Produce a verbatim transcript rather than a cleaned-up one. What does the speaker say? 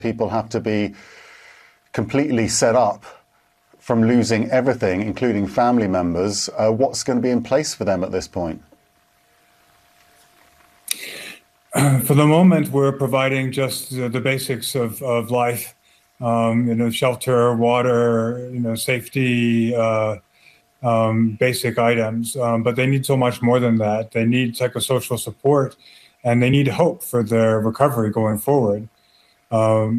people have to be completely set up from losing everything, including family members. Uh, what's going to be in place for them at this point? For the moment, we're providing just the, the basics of, of life, um, you know, shelter, water, you know, safety, uh, um, basic items. Um, but they need so much more than that. They need psychosocial support, and they need hope for their recovery going forward. Um,